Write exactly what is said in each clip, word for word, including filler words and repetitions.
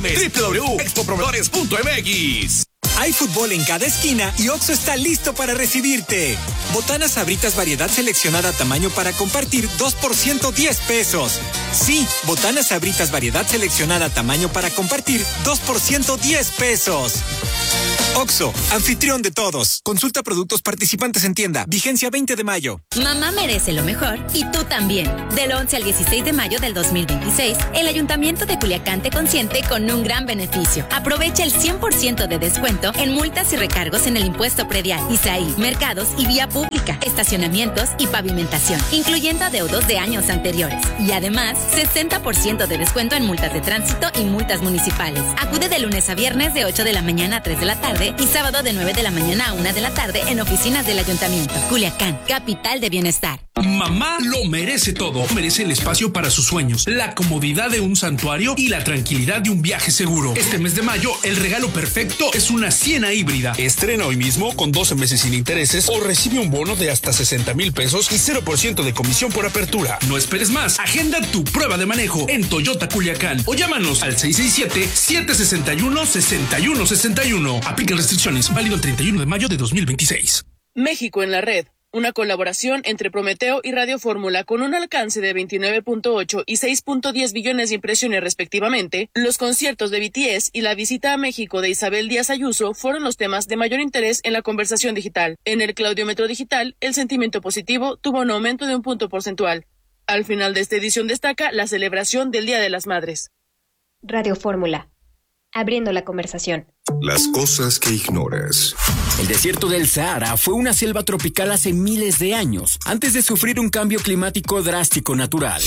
informes doble u doble u doble u punto expo proveedores punto m x. Hay fútbol en cada esquina y Oxxo está listo para recibirte. Botanas Sabritas variedad seleccionada tamaño para compartir dos por ciento diez pesos. Sí, Botanas Sabritas variedad seleccionada tamaño para compartir dos por ciento diez pesos. Oxxo, anfitrión de todos. Consulta productos participantes en tienda. Vigencia veinte de mayo. Mamá merece lo mejor y tú también. Del once al dieciséis de mayo del dos mil veintiséis, el Ayuntamiento de Culiacán te consiente con un gran beneficio. Aprovecha el cien por ciento de descuento en multas y recargos en el impuesto predial, I S A I, mercados y vía pública, estacionamientos y pavimentación, incluyendo adeudos de años anteriores. Y además, sesenta por ciento de descuento en multas de tránsito y multas municipales. Acude de lunes a viernes de ocho de la mañana a tres de la tarde y sábado de nueve de la mañana a una de la tarde en oficinas del Ayuntamiento. Culiacán, capital de bienestar. Mamá lo merece todo. Merece el espacio para sus sueños, la comodidad de un santuario y la tranquilidad de un viaje seguro. Este mes de mayo, el regalo perfecto es una Siena híbrida. Estrena hoy mismo con doce meses sin intereses o recibe un bono de hasta sesenta mil pesos y cero por ciento de comisión por apertura. No esperes más. Agenda tu prueba de manejo en Toyota Culiacán o llámanos al seis seis siete, siete seis uno, seis uno seis uno. Aplica restricciones. Válido el treinta y uno de mayo de dos mil veintiséis. México en la red. Una colaboración entre Prometeo y Radio Fórmula con un alcance de veintinueve punto ocho y seis punto diez billones de impresiones respectivamente. Los conciertos de B T S y la visita a México de Isabel Díaz Ayuso fueron los temas de mayor interés en la conversación digital. En el Claudiómetro digital, el sentimiento positivo tuvo un aumento de un punto porcentual. Al final de esta edición destaca la celebración del Día de las Madres. Radio Fórmula. Abriendo la conversación. Las cosas que ignoras. El desierto del Sahara fue una selva tropical hace miles de años, antes de sufrir un cambio climático drástico natural.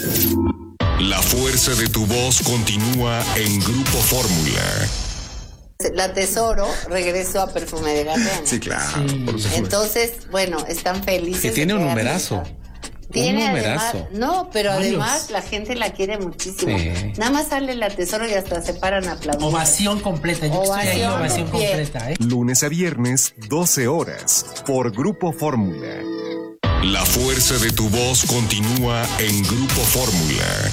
La fuerza de tu voz continúa en Grupo Fórmula. La Tesoro regresó a Perfume de Galeana. Sí, claro. Sí. Entonces, bueno, están felices. Que tiene un numerazo. Tiene un además, numerazo. no, pero Varios. además la gente la quiere muchísimo. Sí. Nada más sale la Tesoro y hasta se paran a aplaudir. Ovación completa, yo ovación estoy ahí, ovación de pie. completa, ¿eh? Lunes a viernes, doce horas, por Grupo Fórmula. La fuerza de tu voz continúa en Grupo Fórmula.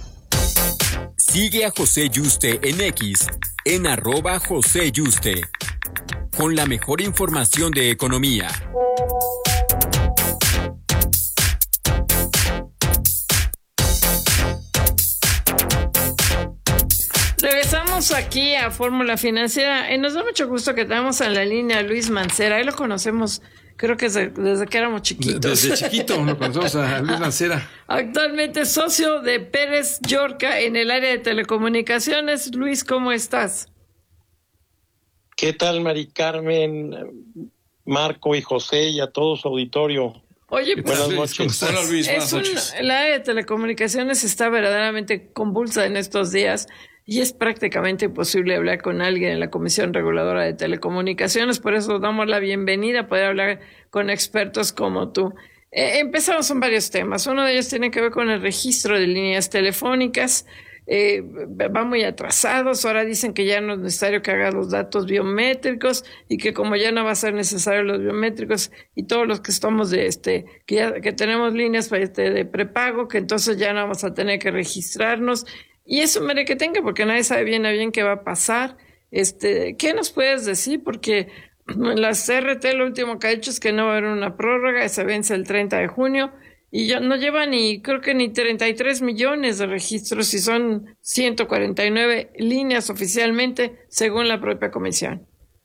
Sigue a José Yuste en X, en arroba José Yuste, con la mejor información de economía. Regresamos aquí a Fórmula Financiera y nos da mucho gusto que tenemos en la línea a Luis Mancera. Ahí lo conocemos, creo que desde, desde que éramos chiquitos. Desde chiquito lo conocemos a Luis Mancera. Actualmente socio de Pérez Yorca en el área de telecomunicaciones. Luis, ¿cómo estás? ¿Qué tal, Mari Carmen, Marco y José y a todo su auditorio? Oye, buenas pues, noches. Hola, Luis, buenas es un, noches. el área de telecomunicaciones está verdaderamente convulsa en estos días y es prácticamente imposible hablar con alguien en la Comisión Reguladora de Telecomunicaciones. Por eso damos la bienvenida a poder hablar con expertos como tú. Eh, empezamos con varios temas. Uno de ellos tiene que ver con el registro de líneas telefónicas. Eh, va muy atrasados. Ahora dicen que ya no es necesario que haga los datos biométricos y que como ya no va a ser necesario los biométricos y todos los que estamos de este, que ya que tenemos líneas para este, de prepago, que entonces ya no vamos a tener que registrarnos. Y eso me que tenga, porque nadie sabe bien a bien qué va a pasar. Este, ¿qué nos puedes decir? Porque la C R T lo último que ha hecho es que no va a haber una prórroga, se vence el treinta de junio. Y ya no lleva ni, creo que ni treinta y tres millones de registros y son ciento cuarenta y nueve líneas oficialmente, según la propia comisión.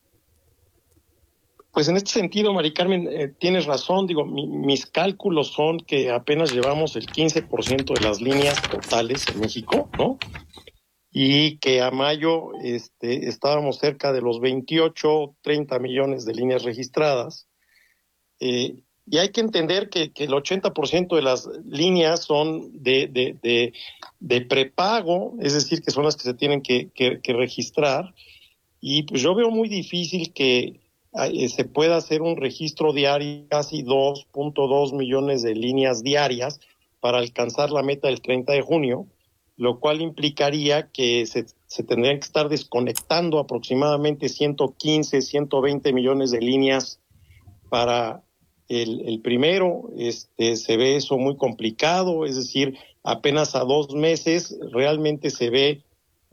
Pues en este sentido, Mari Carmen, eh, tienes razón. Digo, mi, mis cálculos son que apenas llevamos el quince por ciento de las líneas totales en México, ¿no? Y que a mayo este, estábamos cerca de los veintiocho, treinta millones de líneas registradas. Eh, Y hay que entender que, que el ochenta por ciento de las líneas son de, de, de, de prepago, es decir, que son las que se tienen que, que, que registrar. Y pues yo veo muy difícil que eh, se pueda hacer un registro diario, casi dos punto dos millones de líneas diarias para alcanzar la meta del treinta de junio, lo cual implicaría que se, se tendrían que estar desconectando aproximadamente ciento quince, ciento veinte millones de líneas para El, el primero. Este, se ve eso muy complicado, es decir, apenas a dos meses realmente se ve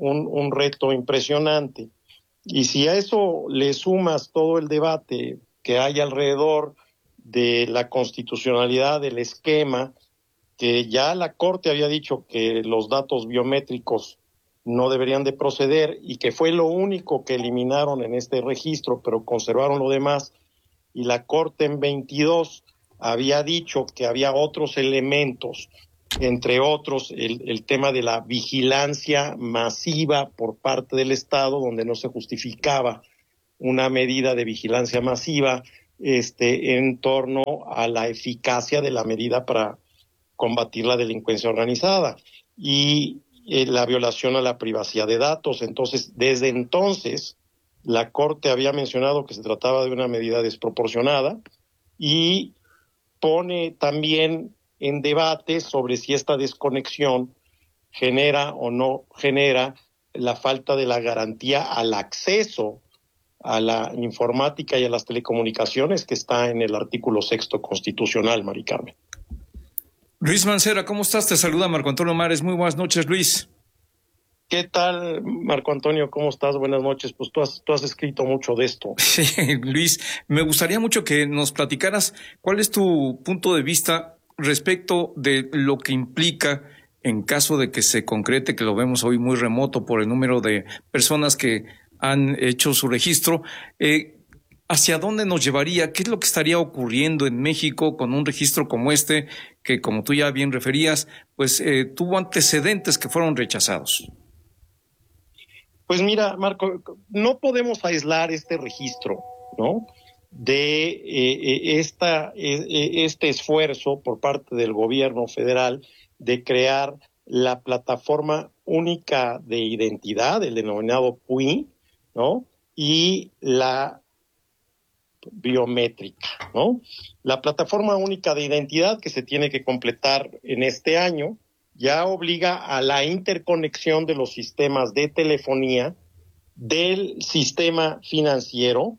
un, un reto impresionante. Y si a eso le sumas todo el debate que hay alrededor de la constitucionalidad del esquema, que ya la Corte había dicho que los datos biométricos no deberían de proceder y que fue lo único que eliminaron en este registro, pero conservaron lo demás, y la Corte en veintidós había dicho que había otros elementos, entre otros el, el tema de la vigilancia masiva por parte del Estado, donde no se justificaba una medida de vigilancia masiva este, en torno a la eficacia de la medida para combatir la delincuencia organizada y eh, la violación a la privacidad de datos. Entonces, desde entonces, la Corte había mencionado que se trataba de una medida desproporcionada y pone también en debate sobre si esta desconexión genera o no genera la falta de la garantía al acceso a la informática y a las telecomunicaciones que está en el artículo sexto constitucional, Mari Carmen. Luis Mancera, ¿cómo estás? Te saluda Marco Antonio Mares. Muy buenas noches, Luis. ¿Qué tal, Marco Antonio? ¿Cómo estás? Buenas noches. Pues tú has, tú has escrito mucho de esto. Sí, Luis, me gustaría mucho que nos platicaras cuál es tu punto de vista respecto de lo que implica en caso de que se concrete, que lo vemos hoy muy remoto por el número de personas que han hecho su registro, eh, ¿hacia dónde nos llevaría? ¿Qué es lo que estaría ocurriendo en México con un registro como este, que como tú ya bien referías, pues eh, tuvo antecedentes que fueron rechazados? Pues mira, Marco, no podemos aislar este registro, ¿no?, de eh, esta, eh, este esfuerzo por parte del gobierno federal de crear la plataforma única de identidad, el denominado P U I, ¿no?, y la biométrica, ¿no? La plataforma única de identidad que se tiene que completar en este año ya obliga a la interconexión de los sistemas de telefonía, del sistema financiero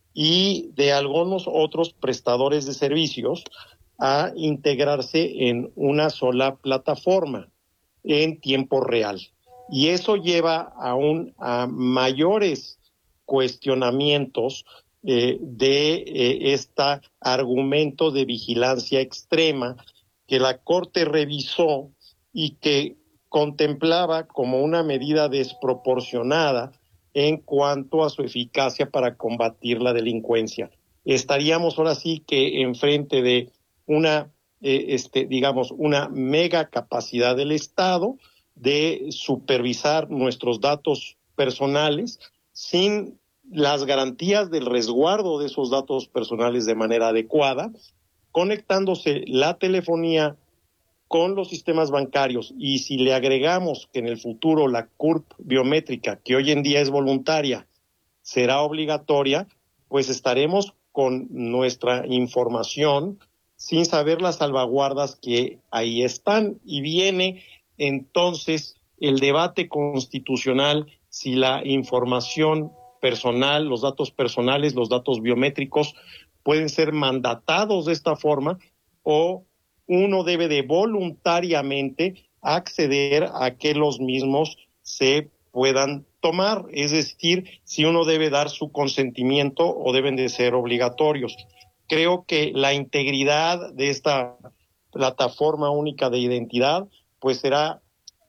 y de algunos otros prestadores de servicios a integrarse en una sola plataforma en tiempo real. Y eso lleva a, un, a mayores cuestionamientos eh, de eh, este argumento de vigilancia extrema que la Corte revisó y que contemplaba como una medida desproporcionada en cuanto a su eficacia para combatir la delincuencia. Estaríamos ahora sí que enfrente de una, eh, este, digamos, una mega capacidad del Estado de supervisar nuestros datos personales sin las garantías del resguardo de esos datos personales de manera adecuada, conectándose la telefonía con los sistemas bancarios, y si le agregamos que en el futuro la C U R P biométrica, que hoy en día es voluntaria, será obligatoria, pues estaremos con nuestra información sin saber las salvaguardas que ahí están, y viene entonces el debate constitucional si la información personal, los datos personales, los datos biométricos pueden ser mandatados de esta forma o uno debe de voluntariamente acceder a que los mismos se puedan tomar, es decir, si uno debe dar su consentimiento o deben de ser obligatorios. Creo que la integridad de esta plataforma única de identidad pues será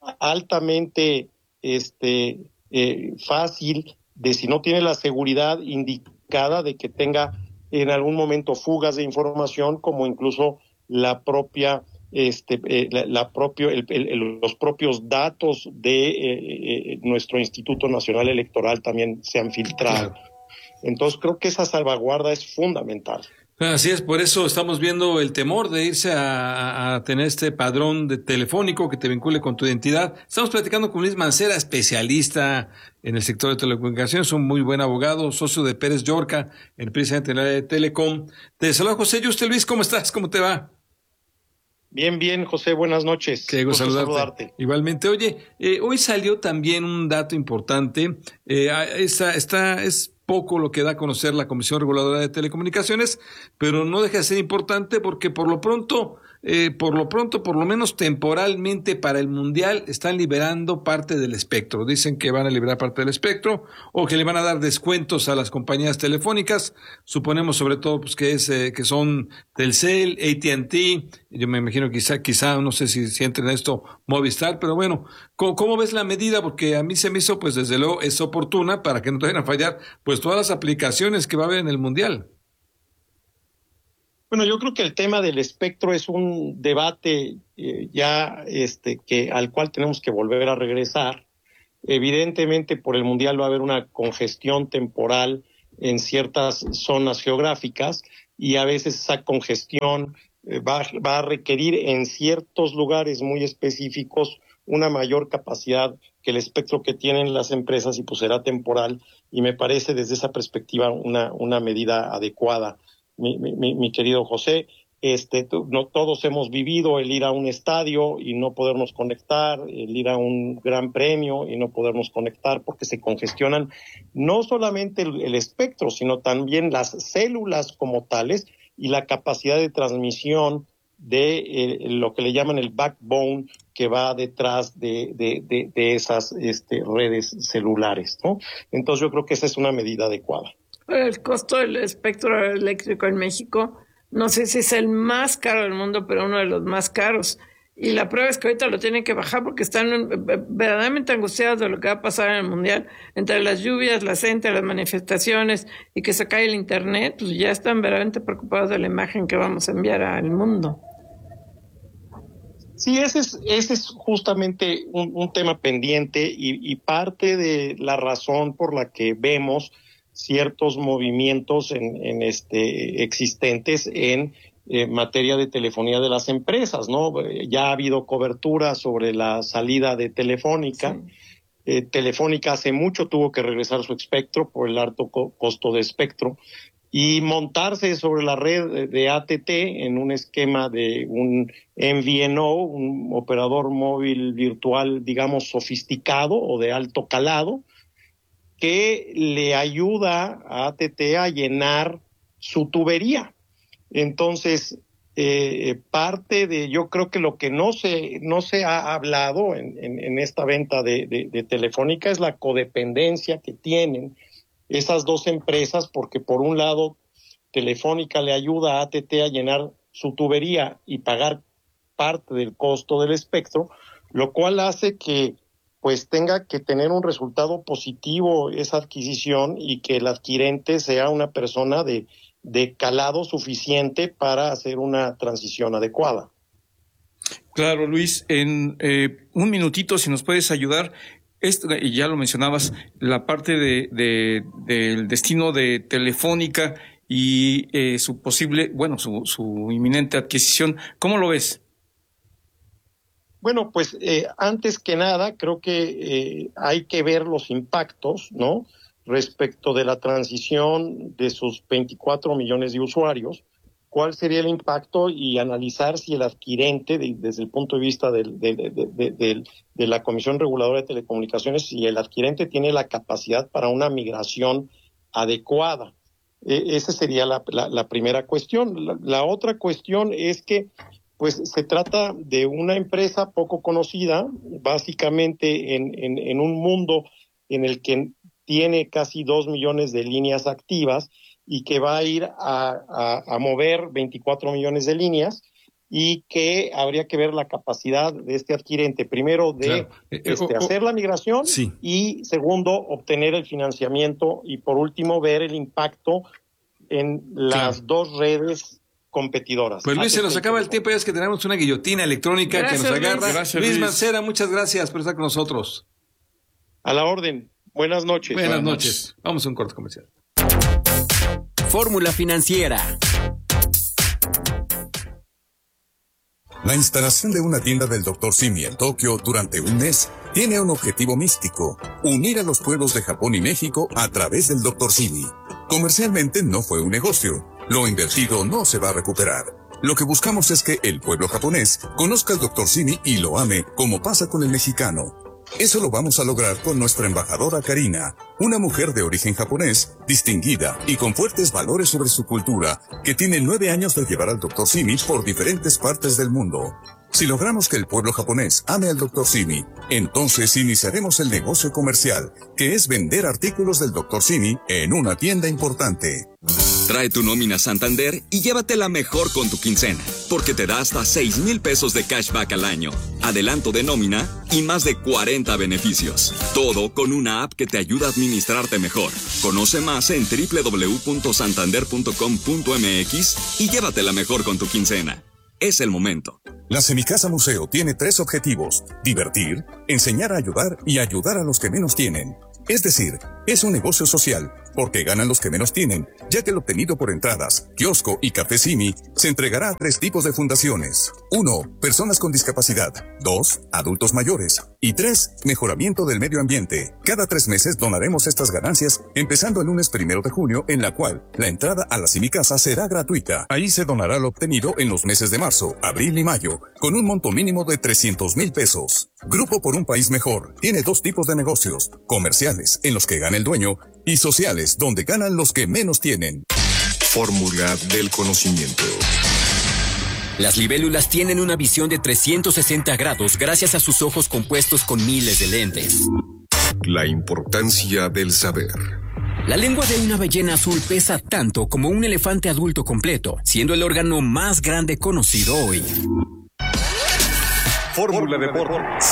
altamente este eh, fácil de, si no tiene la seguridad indicada de que tenga en algún momento fugas de información, como incluso la propia este eh, la, la propio el, el, los propios datos de eh, eh, nuestro Instituto Nacional Electoral también se han filtrado. Entonces creo que esa salvaguarda es fundamental. Así es, por eso estamos viendo el temor de irse a, a tener este padrón de telefónico que te vincule con tu identidad. Estamos platicando con Luis Mancera, especialista en el sector de telecomunicaciones, un muy buen abogado, socio de Pérez Yorca, en precisamente en el área de Telecom. Te saluda José Yuste. Luis, ¿cómo estás? ¿Cómo te va? Bien, bien, José, buenas noches. Qué gusto saludarte. saludarte. Igualmente. Oye, eh, hoy salió también un dato importante. Eh, esta, esta es poco lo que da a conocer la Comisión Reguladora de Telecomunicaciones, pero no deja de ser importante porque por lo pronto eh, por lo pronto, por lo menos temporalmente para el Mundial, están liberando parte del espectro. Dicen que van a liberar parte del espectro o que le van a dar descuentos a las compañías telefónicas. Suponemos sobre todo pues que es eh, que son Telcel, A T and T, yo me imagino quizá, quizá, no sé si, si entra en esto Movistar, pero bueno, ¿cómo, ¿cómo ves la medida? Porque a mí se me hizo, pues desde luego, es oportuna para que no te vayan a fallar, pues todas las aplicaciones que va a haber en el Mundial. Bueno, yo creo que el tema del espectro es un debate eh, ya este que al cual tenemos que volver a regresar. Evidentemente, por el Mundial va a haber una congestión temporal en ciertas zonas geográficas y a veces esa congestión eh, va, va a requerir en ciertos lugares muy específicos una mayor capacidad que el espectro que tienen las empresas y pues será temporal y me parece desde esa perspectiva una, una medida adecuada. Mi, mi, mi querido José, este, no todos hemos vivido el ir a un estadio y no podernos conectar, el ir a un gran premio y no podernos conectar porque se congestionan no solamente el, el espectro, sino también las células como tales y la capacidad de transmisión de eh, lo que le llaman el backbone que va detrás de, de, de, de esas este, redes celulares, ¿no? Entonces yo creo que esa es una medida adecuada. El costo del espectro eléctrico en México, no sé si es el más caro del mundo, pero uno de los más caros. Y la prueba es que ahorita lo tienen que bajar porque están verdaderamente angustiados de lo que va a pasar en el Mundial. Entre las lluvias, la gente, las manifestaciones y que se cae el Internet, pues ya están verdaderamente preocupados de la imagen que vamos a enviar al mundo. Sí, ese es, ese es justamente un, un tema pendiente y, y parte de la razón por la que vemos ciertos movimientos en, en este existentes en eh, materia de telefonía de las empresas, ¿no? Ya ha habido cobertura sobre la salida de Telefónica. Sí. Eh, Telefónica hace mucho tuvo que regresar su espectro por el alto co- costo de espectro y montarse sobre la red de A T T en un esquema de un M V N O, un operador móvil virtual, digamos, sofisticado o de alto calado, que le ayuda a A T T a llenar su tubería. Entonces, eh, parte de, yo creo que lo que no se no se ha hablado en, en, en esta venta de, de, de Telefónica es la codependencia que tienen esas dos empresas, porque por un lado Telefónica le ayuda a A T T a llenar su tubería y pagar parte del costo del espectro, lo cual hace que pues tenga que tener un resultado positivo esa adquisición y que el adquirente sea una persona de, de calado suficiente para hacer una transición adecuada. Claro, Luis, en eh, un minutito, si nos puedes ayudar, esto, y ya lo mencionabas, la parte de, de del destino de Telefónica y eh, su posible, bueno, su, su inminente adquisición, ¿cómo lo ves? Bueno, pues eh, antes que nada creo que eh, hay que ver los impactos, ¿no? Respecto de la transición de sus veinticuatro millones de usuarios, cuál sería el impacto y analizar si el adquirente, de, desde el punto de vista del, de, de, de, de, de la Comisión Reguladora de Telecomunicaciones, si el adquirente tiene la capacidad para una migración adecuada. Eh, esa sería la, la, la primera cuestión. La, la otra cuestión es que pues se trata de una empresa poco conocida, básicamente en, en, en un mundo en el que tiene casi dos millones de líneas activas y que va a ir a, a, a mover veinticuatro millones de líneas y que habría que ver la capacidad de este adquirente, primero de claro. eh, este, oh, oh, hacer la migración sí. y segundo, obtener el financiamiento y por último ver el impacto en las claro. dos redes competidoras. Pues Luis, se nos acaba el tiempo, ya es que tenemos una guillotina electrónica gracias, que nos agarra. Gracias, Luis, Luis Mancera, muchas gracias por estar con nosotros. A la orden. Buenas noches. Buenas, Buenas noches. noches. Vamos a un corte comercial. Fórmula Financiera. La instalación de una tienda del doctor Simi en Tokio durante un mes tiene un objetivo místico: unir a los pueblos de Japón y México a través del doctor Simi. Comercialmente no fue un negocio. Lo invertido no se va a recuperar. Lo que buscamos es que el pueblo japonés conozca al doctor Simi y lo ame, como pasa con el mexicano. Eso lo vamos a lograr con nuestra embajadora Karina. una mujer de origen japonés, distinguida y con fuertes valores sobre su cultura, que tiene nueve años de llevar al doctor Simi por diferentes partes del mundo. Si logramos que el pueblo japonés ame al doctor Simi, entonces iniciaremos el negocio comercial, que es vender artículos del doctor Simi en una tienda importante. Trae tu nómina Santander y llévatela mejor con tu quincena, porque te da hasta seis mil pesos de cashback al año, adelanto de nómina y más de cuarenta beneficios. Todo con una app que te ayuda a administrarte mejor. Conoce más en doble u doble u doble u punto santander punto com punto m x y llévatela mejor con tu quincena. Es el momento. La Semicasa Museo tiene tres objetivos: divertir, enseñar a ayudar y ayudar a los que menos tienen. Es decir, es un negocio social, porque ganan los que menos tienen, ya que lo obtenido por entradas, kiosco y café Simi se entregará a tres tipos de fundaciones. Uno, personas con discapacidad. Dos, adultos mayores. Y tres, mejoramiento del medio ambiente. Cada tres meses donaremos estas ganancias, empezando el lunes primero de junio, en la cual la entrada a la Semicasa será gratuita. Ahí se donará lo obtenido en los meses de marzo, abril y mayo, con un monto mínimo de trescientos mil pesos. Grupo por un País Mejor tiene dos tipos de negocios: comerciales, en los que gana el dueño, y sociales, donde ganan los que menos tienen. Fórmula del conocimiento. Las libélulas tienen una visión de trescientos sesenta grados gracias a sus ojos compuestos con miles de lentes. La importancia del saber. La lengua de una ballena azul pesa tanto como un elefante adulto completo, siendo el órgano más grande conocido hoy. Fórmula Deportes.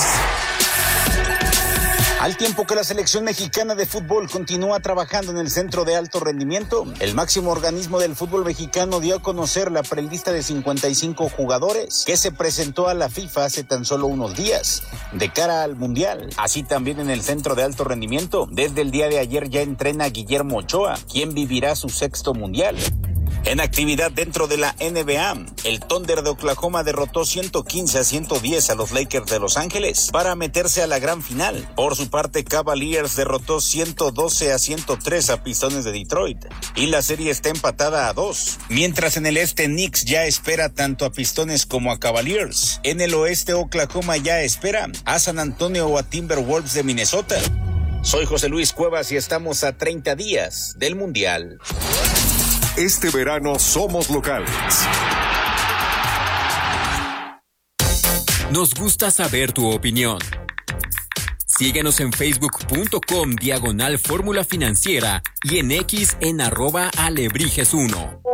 Al tiempo que la selección mexicana de fútbol continúa trabajando en el Centro de Alto Rendimiento, el máximo organismo del fútbol mexicano dio a conocer la prelista de cincuenta y cinco jugadores que se presentó a la FIFA hace tan solo unos días, de cara al Mundial. Así también en el Centro de Alto Rendimiento, desde el día de ayer ya entrena Guillermo Ochoa, quien vivirá su sexto Mundial. En actividad dentro de la N B A, el Thunder de Oklahoma derrotó ciento quince a ciento diez a los Lakers de Los Ángeles para meterse a la gran final. Por su parte, Cavaliers derrotó ciento doce a ciento tres a Pistones de Detroit y la serie está empatada a dos. Mientras en el este, Knicks ya espera tanto a Pistones como a Cavaliers. En el oeste, Oklahoma ya espera a San Antonio o a Timberwolves de Minnesota. Soy José Luis Cuevas y estamos a treinta días del Mundial. Este verano somos locales. Nos gusta saber tu opinión. Síguenos en facebook.com diagonal fórmula financiera y en X en arroba alebrijes uno.